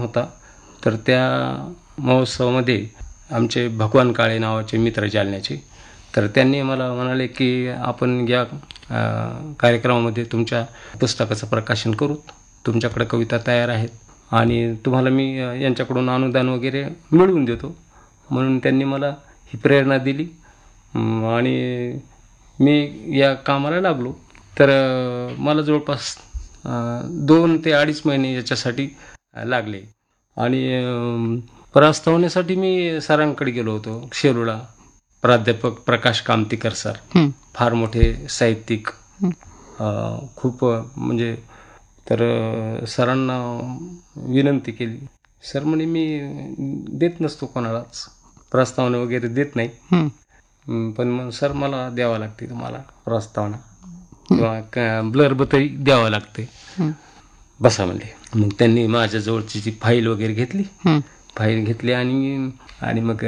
होता. तर त्या महोत्सवामध्ये आमचे भगवान काळे नावाचे मित्र जालन्याचे, तर त्यांनी मला म्हणाले की आपण या कार्यक्रमामध्ये तुमच्या पुस्तकाचं प्रकाशन करू, तुमच्याकडे कविता तयार आहेत आणि तुम्हाला मी यांच्याकडून अनुदान वगैरे मिळवून देतो. म्हणून त्यांनी मला ही प्रेरणा दिली आणि मी या कामाला लागलो. तर मला जवळपास 2 ते 2.5 महिने याच्यासाठी लागले आणि प्रस्तावनेसाठी मी सरांकडे गेलो होतो शेरूळला. प्राध्यापक प्रकाश कामतीकर सर, फार मोठे साहित्यिक, खूप म्हणजे. तर सरांना विनंती केली. सर म्हणे मी देत नसतो कोणालाच, प्रस्तावना वगैरे देत नाही, पण मग सर मला द्यावं लागते तुम्हाला प्रस्तावना किंवा ब्लर्ब तरी द्यावं लागते, बसा म्हणले. मग त्यांनी माझ्याजवळची जी फाईल वगैरे घेतली, फाईल घेतली आणि मग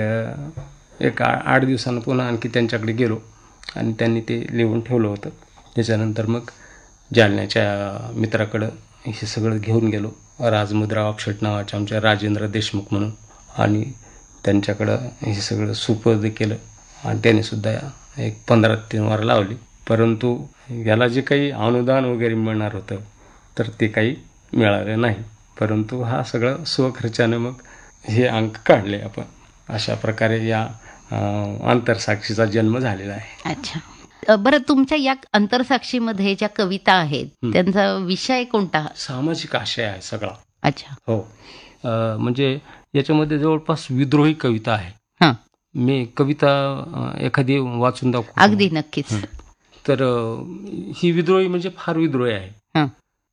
एक 8 दिवसानं पुन्हा आणखी त्यांच्याकडे गेलो आणि त्यांनी ते लिहून ठेवलं होतं. त्याच्यानंतर मग जालन्याच्या मित्राकडं हे सगळं घेऊन गेलो, राजमुद्रा ऑफसेट नावाच्या आमच्या राजेंद्र देशमुख म्हणून, आणि त्यांच्याकडं हे सगळं सुपूर्द केलं आणि त्यांनीसुद्धा एक 15 दिवस लावली. परंतु याला जे काही अनुदान वगैरे मिळणार होतं तर ते काही मिळालं नाही. परंतु हा सगळं स्वखर्चानं मग हे अंक काढले आपण. अशा प्रकारे या आंतरसाक्षीचा जन्म झालेला आहे. अच्छा, बरं, तुमच्या या आंतरसाक्षीमध्ये ज्या कविता आहेत त्यांचा विषय कोणता? सामाजिक आशय आहे सगळा. अच्छा, हो. म्हणजे याच्यामध्ये जवळपास विद्रोही कविता आहे. मी कविता एखादी वाचून दाखवतो. अगदी नक्कीच. तर ही विद्रोही म्हणजे फार विद्रोही आहे.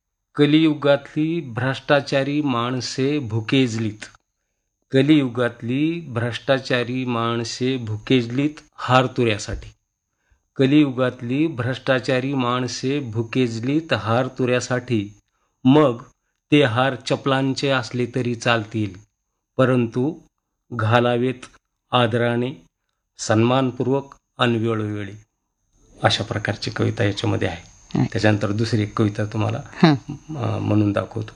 कलियुगातली भ्रष्टाचारी माणसे भुकेजलीत, कलियुगातली भ्रष्टाचारी माणसे भुकेजलीत हार तुऱ्यासाठी, कलियुगातली भ्रष्टाचारी माणसे भुकेजलीत हार तुऱ्यासाठी. मग ते हार चपलांचे असले तरी चालतील, परंतु घालावेत आदराने, सन्मानपूर्वक अन वेळोवेळी. अशा प्रकारची कविता याच्यामध्ये आहे. त्याच्यानंतर दुसरी एक कविता तुम्हाला म्हणून दाखवतो.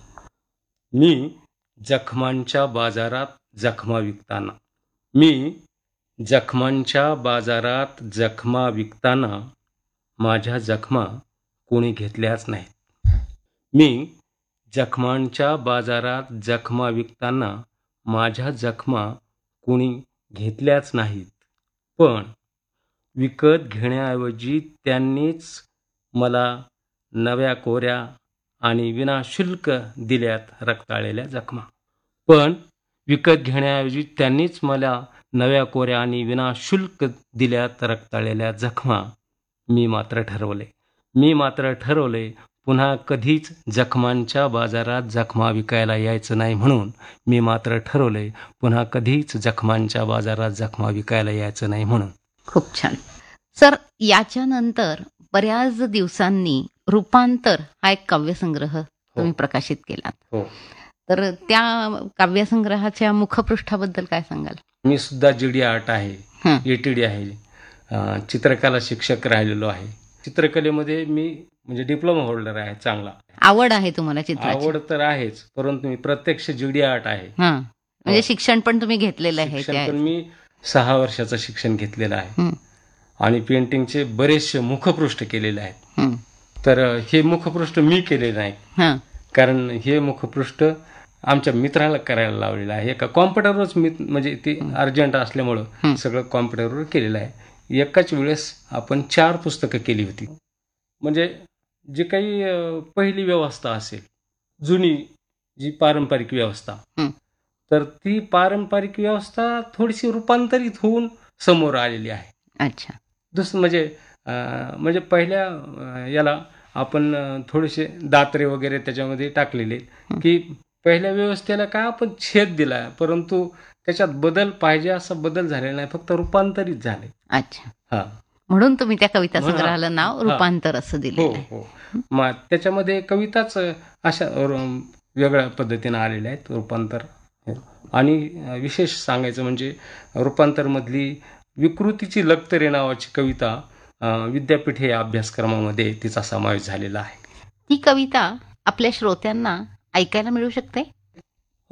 मी जखमांच्या बाजारात जखमा विकताना, मी जखमांच्या बाजारात जखमा विकताना, माझ्या जखमा कोणी घेतल्याच नाहीत. मी जखमांच्या बाजारात जखमा विकताना, माझ्या जखमा कोणी घेतल्याच नाहीत. पण विकत घेण्याऐवजी त्यांनीच मला नव्या कोऱ्या आणि विनाशुल्क दिल्यात रक्ताळलेल्या जखमा. पण विकत घेण्याऐवजी त्यांनीच मला नव्या कोऱ्या आणि विनाशुल्क दिल्यात रक्ताळलेल्या जखमा. मी मात्र ठरवले पुन्हा कधीच जखमांच्या बाजारात जखमा विकायला यायचं नाही म्हणून. मी मात्र ठरवले पुन्हा कधीच जखमांच्या बाजारात जखमा विकायला यायचं नाही म्हणून. खूप छान. सर, याच्यानंतर बऱ्याच दिवसांनी रूपांतर हा एक काव्यसंग्रह तुम्ही प्रकाशित केला. तर त्या काव्यसंग्रहाच्या मुखपृष्ठाबद्दल काय सांगाल? मी सुद्धा जीडी आर्ट आहे, ATD आहे, चित्रकला शिक्षक राहिलेलो आहे. चित्रकलेमध्ये मी म्हणजे डिप्लोमा होल्डर आहे. चांगला आवड आहे तुम्हाला चित्राची? आवड तर आहेच, परंतु मी प्रत्यक्ष जीडी आर्ट आहे. म्हणजे शिक्षण पण तुम्ही घेतलेलं आहे? शिक्षण पण मी 6 वर्षाचं शिक्षण घेतलेलं आहे आणि पेंटिंगचे बरेचसे मुखपृष्ठ केलेले आहेत. तर हे मुखपृष्ठ मी केलेले नाही, कारण हे मुखपृष्ठ आमच्या मित्राला करायला लावलेलं आहे. एका कॉम्प्युटरवरच मी म्हणजे ते अर्जंट असल्यामुळं सगळं कॉम्प्युटरवर केलेलं आहे. एकाच वेळेस आपण 4 पुस्तकं केली होती. म्हणजे जे काही पहिली व्यवस्था असेल, जुनी जी पारंपरिक व्यवस्था, तर ती पारंपरिक व्यवस्था थोडीशी रूपांतरित होऊन समोर आलेली आहे. अच्छा. दुसरं म्हणजे पहिल्या याला आपण थोडेसे दात्रे वगैरे त्याच्यामध्ये टाकलेले, की पहिल्या व्यवस्थेला काय आपण छेद दिला, परंतु त्याच्यात बदल पाहिजे असा बदल झालेला नाही, फक्त रूपांतरित झाले. अच्छा. म्हणून तुम्ही त्या कविता संग्रहाला नाव रूपांतर असं दिलं. हो. मग त्याच्यामध्ये कविताच अशा वेगळ्या पद्धतीने आलेल्या आहेत, रूपांतर. आणि विशेष सांगायचं म्हणजे रूपांतरमधली विकृतीची लक्तरे नावाची कविता विद्यापीठ या अभ्यासक्रमामध्ये तिचा समावेश झालेला आहे. ही कविता आपल्या श्रोत्यांना ऐकायला मिळू शकते?